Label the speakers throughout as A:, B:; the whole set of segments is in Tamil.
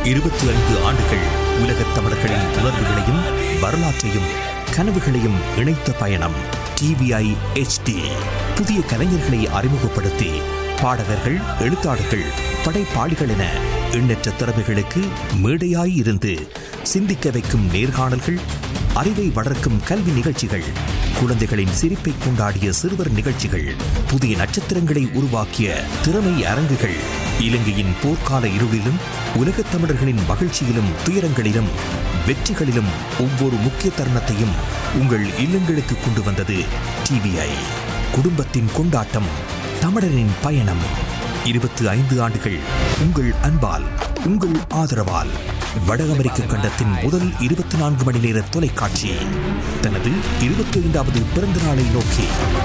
A: 25 ஆண்டுகள் உலகத் தமிழர்களின் உணர்வுகளையும் வரலாற்றையும் கனவுகளையும் இணைத்த பயணம். TVI HD புதிய கலைஞர்களை அறிமுகப்படுத்தி பாடகர்கள், எழுத்தாளர்கள், படைப்பாளிகள் என எண்ணற்ற திறமைகளுக்கு மேடையாய் இருந்து சிந்திக்க வைக்கும் நேர்காணல்கள், அறிவை வளர்க்கும் கல்வி நிகழ்ச்சிகள், குழந்தைகளின் சிரிப்பை கொண்டாடிய சிறுவர் நிகழ்ச்சிகள், புதிய நட்சத்திரங்களை உருவாக்கிய திறமை அரங்குகள், இலங்கையின் போர்க்கால இருளிலும் உலகத் தமிழர்களின் மகிழ்ச்சியிலும் துயரங்களிலும் வெற்றிகளிலும் ஒவ்வொரு முக்கிய தருணத்தையும் உங்கள் இல்லங்களுக்கு கொண்டு வந்தது TVI. குடும்பத்தின் கொண்டாட்டம், தமிழரின் பயணம். 25 ஆண்டுகள் உங்கள் அன்பால், உங்கள் ஆதரவால் வட அமெரிக்க கண்டத்தின் முதல் 24 மணி நேர தொலைக்காட்சி தனது 25வது பிறந்த நாளை நோக்கி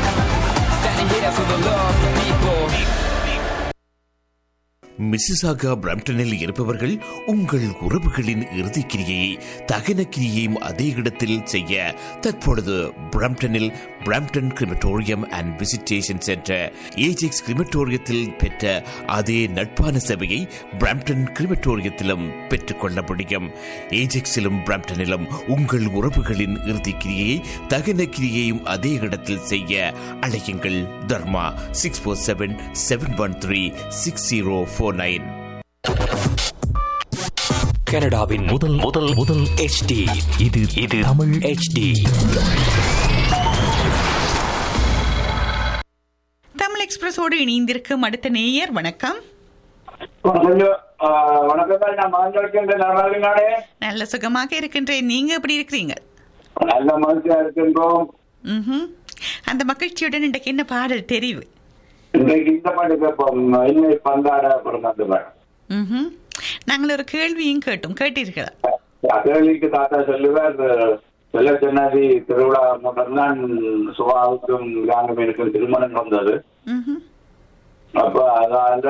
A: மிசிசாகா பிரம்டனில் இருப்பவர்கள் உங்கள் உறவுகளின் இறுதிக்கிரியை தகன கிரியையும் அதே இடத்தில் செய்ய தற்பொழுது பிரம்டனில் Brampton crematorium and visitation centre Ajax கிரிமட்டோரியத்தில் பெற்ற அதே நட்பான சேவையை பிரம்டன் கிரிமட்டோரியத்திலும் பெற்றுக்கொள்ள முடியும். ஏஜெக்ஸிலும் பிரம்டனிலும் உங்கள் உறவுகளின் இறுதிக்கிரியை தகன கிரியையும் அதே இடத்தில் செய்ய அழையுங்கள். தர்மா 647-713-6049.
B: கனடாவின் முதல் HD. இது தமிழ் HD.
C: தமிழ் எக்ஸ்பிரஸோடு இணைந்திருக்கும் அடுத்த நேயர். வணக்கம். நல்ல சுகமாக இருக்கின்றேன். நீங்க எப்படி இருக்கிறீங்க?
D: நல்ல மகிழ்ச்சியா இருக்கின்றோம்.
C: அந்த மகிழ்ச்சியுடன் இன்றைக்கு என்ன பாடல் தெரிவு?
D: இன்றைக்கு இந்த பாட்டு கேட்போம். இல்லை பந்தாட படம்.
C: நாங்கள் ஒரு கேள்வியும் கேட்டீர்களா?
D: கேள்விக்கு தாத்தா சொல்லுவார், வெள்ள சென்னாதி திருவிழா மட்டும்தான் சுபாவுக்கும் காங்கமேனுக்கும் திருமணம் வந்தது. அப்ப அதால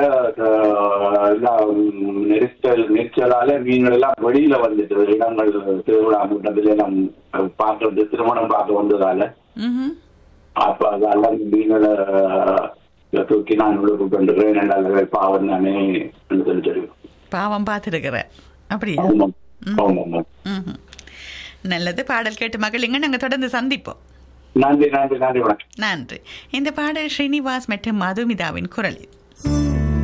D: நெரிச்சலால மீன்கள் எல்லாம் வெளியில வந்துட்டு இடங்கள் திருவிழா கூட்டத்தில எல்லாம் பார்க்கறது, திருமணம் பார்க்க வந்ததால அப்ப அதெல்லாம் மீன்களை தூக்கி நான் உள்ள கொண்டுக்கிறேன். ரெண்டாவது பாவம் தானே தெரியும்.
C: பாவம் பார்த்துருக்கிற அப்படியா? நல்லது. பாடல் கேட்டு மகளிங்க. நாங்க தொடர்ந்து சந்திப்போம்.
D: நன்றி நன்றி நன்றி வணக்கம்.
C: நன்றி. இந்த பாடல் ஸ்ரீனிவாஸ் மற்றும் மதுமிதாவின் குரலில்.